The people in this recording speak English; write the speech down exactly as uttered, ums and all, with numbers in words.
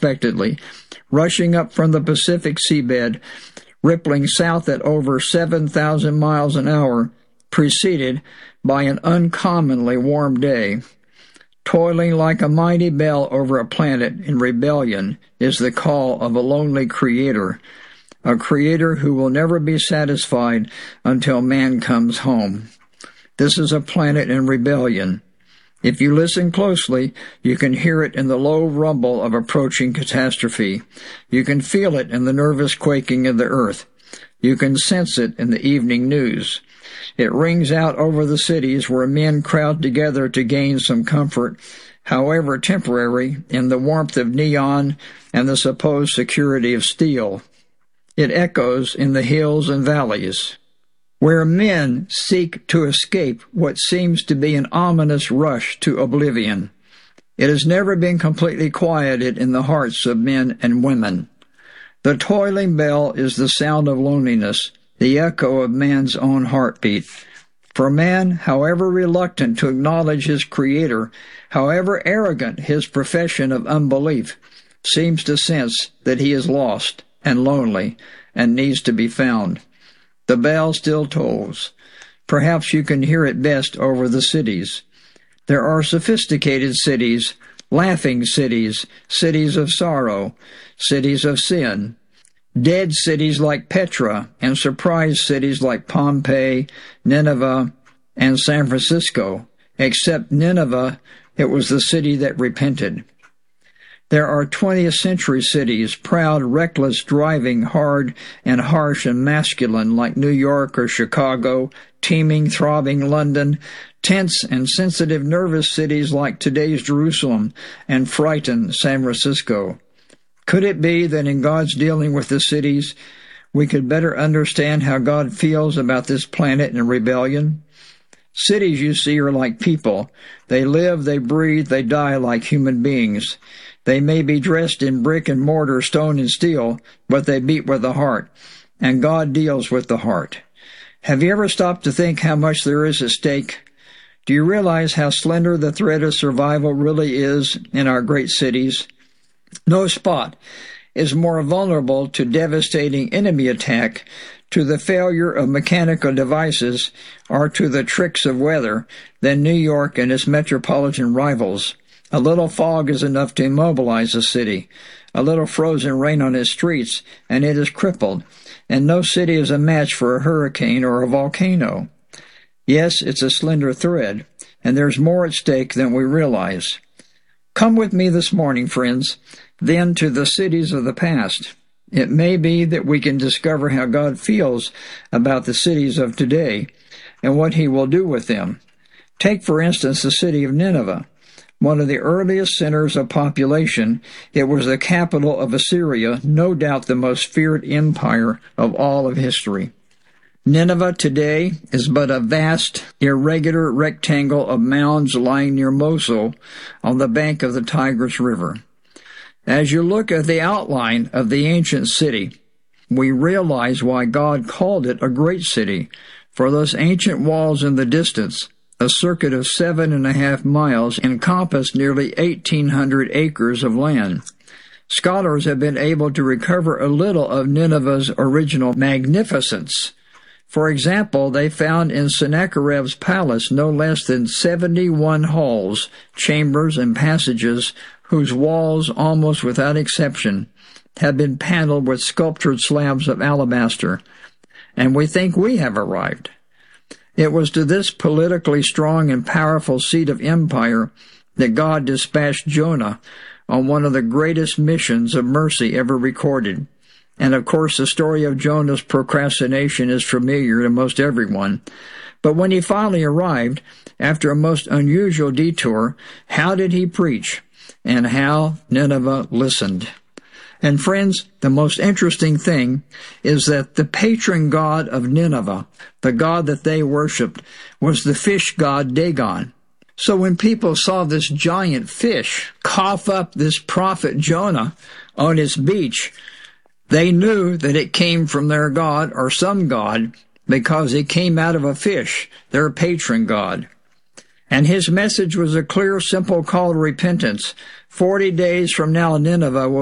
unexpectedly, rushing up from the Pacific seabed, rippling south at over seven thousand miles an hour, preceded by an uncommonly warm day. Toiling like a mighty bell over a planet in rebellion is the call of a lonely creator, a creator who will never be satisfied until man comes home. This is a planet in rebellion. If you listen closely, you can hear it in the low rumble of approaching catastrophe. You can feel it in the nervous quaking of the earth. You can sense it in the evening news. It rings out over the cities where men crowd together to gain some comfort, however temporary, in the warmth of neon and the supposed security of steel. It echoes in the hills and valleys, where men seek to escape what seems to be an ominous rush to oblivion. It has never been completely quieted in the hearts of men and women. The toiling bell is the sound of loneliness, the echo of man's own heartbeat. For man, however reluctant to acknowledge his Creator, however arrogant his profession of unbelief, seems to sense that he is lost and lonely and needs to be found. The bell still tolls. Perhaps you can hear it best over the cities. There are sophisticated cities, laughing cities, cities of sorrow, cities of sin, dead cities like Petra, and surprise cities like Pompeii, Nineveh, and San Francisco. Except Nineveh, it was the city that repented. There are twentieth century cities, proud, reckless, driving, hard and harsh and masculine, like New York or Chicago, teeming, throbbing London, tense and sensitive, nervous cities like today's Jerusalem, and frightened San Francisco. Could it be that in God's dealing with the cities, we could better understand how God feels about this planet in rebellion? Cities, you see, are like people. They live, they breathe, they die like human beings. They may be dressed in brick and mortar, stone and steel, but they beat with the heart, and God deals with the heart. Have you ever stopped to think how much there is at stake? Do you realize how slender the thread of survival really is in our great cities? No spot is more vulnerable to devastating enemy attack, to the failure of mechanical devices, or to the tricks of weather than New York and its metropolitan rivals. A little fog is enough to immobilize a city. A little frozen rain on its streets, and it is crippled. And no city is a match for a hurricane or a volcano. Yes, it's a slender thread, and there's more at stake than we realize. Come with me this morning, friends, then to the cities of the past. It may be that we can discover how God feels about the cities of today and what He will do with them. Take, for instance, the city of Nineveh. One of the earliest centers of population, it was the capital of Assyria, no doubt the most feared empire of all of history. Nineveh today is but a vast, irregular rectangle of mounds lying near Mosul on the bank of the Tigris River. As you look at the outline of the ancient city, we realize why God called it a great city, for those ancient walls in the distance, a circuit of seven and a half miles, encompass nearly eighteen hundred acres of land. Scholars have been able to recover a little of Nineveh's original magnificence. For example, they found in Sennacherib's palace no less than seventy-one halls, chambers, and passages whose walls, almost without exception, have been paneled with sculptured slabs of alabaster. And we think we have arrived. It was to this politically strong and powerful seat of empire that God dispatched Jonah on one of the greatest missions of mercy ever recorded. And of course, the story of Jonah's procrastination is familiar to most everyone. But when he finally arrived, after a most unusual detour, how did he preach? And how Nineveh listened. And friends, the most interesting thing is that the patron god of Nineveh, the god that they worshipped, was the fish god Dagon. So when people saw this giant fish cough up this prophet Jonah on its beach, they knew that it came from their god or some god because it came out of a fish, their patron god. And his message was a clear, simple call to repentance. Forty days from now, Nineveh will